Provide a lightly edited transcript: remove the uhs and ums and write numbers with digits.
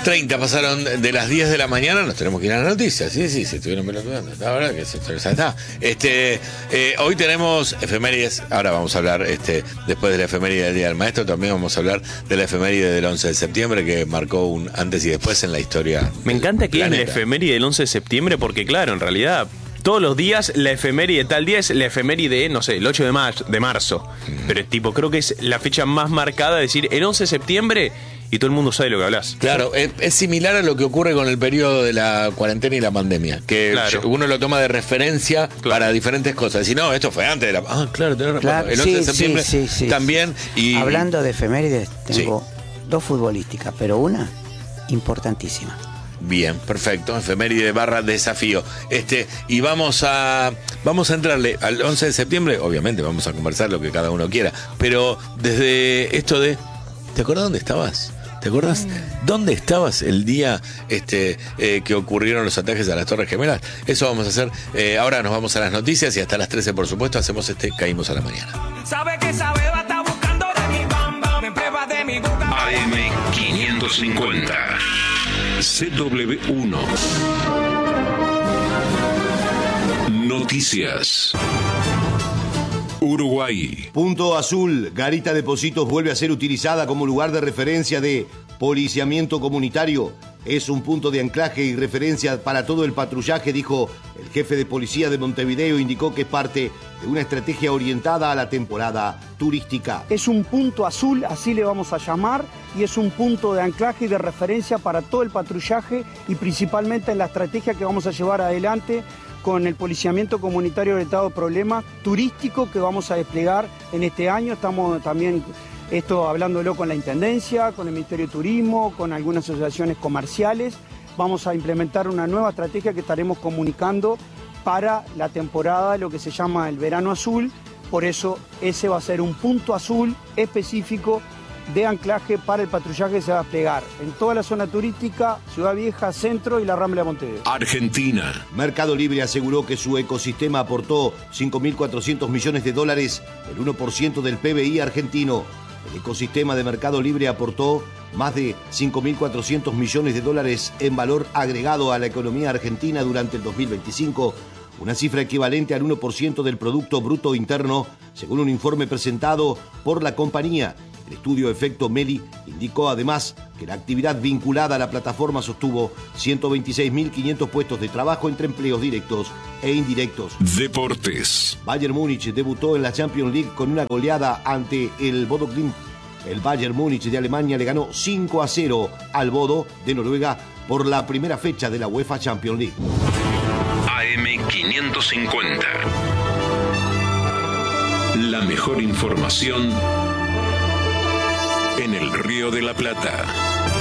30 pasaron de las 10 de la mañana, nos tenemos que ir a las noticias. Sí, se estuvieron pelotudando. La verdad que ya está. Hoy tenemos efemérides. Ahora vamos a hablar, después de la efeméride del Día del Maestro, también vamos a hablar de la efeméride del 11 de septiembre, que marcó un antes y después en la historia. Me encanta que planeta. es la efeméride del 11 de septiembre, porque claro, en realidad todos los días la efeméride tal día es la efeméride, no sé, el 8 de marzo. Pero es tipo, creo que es la fecha más marcada, es decir, el 11 de septiembre y todo el mundo sabe de lo que hablas. Claro, es similar a lo que ocurre con el periodo de la cuarentena y la pandemia, que Claro. uno lo toma de referencia para diferentes cosas. Si no, esto fue antes de la... Ah, claro, tenés razón. El 11 de septiembre también. Y hablando de efemérides, tengo dos futbolísticas, pero una importantísima. Bien, perfecto, efeméride / desafío. Y vamos a entrarle al 11 de septiembre, obviamente vamos a conversar lo que cada uno quiera, pero desde esto de, ¿te acuerdas dónde estabas? ¿Te acuerdas dónde estabas el día que ocurrieron los ataques a las Torres Gemelas? Eso vamos a hacer. Ahora nos vamos a las noticias y hasta las 13, por supuesto, hacemos Caímos a la Mañana. Sabe que sabe, va a estar buscando de mi bamba, me prueba de mi boca. AM550 CW1 Noticias. Uruguay. Punto Azul, Garita Depósitos vuelve a ser utilizada como lugar de referencia de policiamiento comunitario. Es un punto de anclaje y referencia para todo el patrullaje, dijo el jefe de policía de Montevideo. Indicó que es parte de una estrategia orientada a la temporada turística. Es un punto azul, así le vamos a llamar, y es un punto de anclaje y de referencia para todo el patrullaje y principalmente en la estrategia que vamos a llevar adelante con el policiamiento comunitario orientado a problemas turísticos que vamos a desplegar en este año. Estamos también hablándolo con la Intendencia, con el Ministerio de Turismo, con algunas asociaciones comerciales. Vamos a implementar una nueva estrategia que estaremos comunicando para la temporada, lo que se llama el verano azul. Por eso ese va a ser un punto azul específico de anclaje para el patrullaje que se va a desplegar en toda la zona turística, Ciudad Vieja, Centro y la Rambla de Montevideo. Argentina. Mercado Libre aseguró que su ecosistema aportó $5.400 millones, el 1% del PBI argentino. El ecosistema de Mercado Libre aportó más de $5.400 millones en valor agregado a la economía argentina durante el 2025, una cifra equivalente al 1% del Producto Bruto Interno, según un informe presentado por la compañía. El estudio Efecto Meli indicó además que la actividad vinculada a la plataforma sostuvo 126.500 puestos de trabajo entre empleos directos e indirectos. Deportes. Bayern Múnich debutó en la Champions League con una goleada ante el Bodo Glimt. El Bayern Múnich de Alemania le ganó 5-0 al Bodo de Noruega por la primera fecha de la UEFA Champions League. AM550. La mejor información en el Río de la Plata.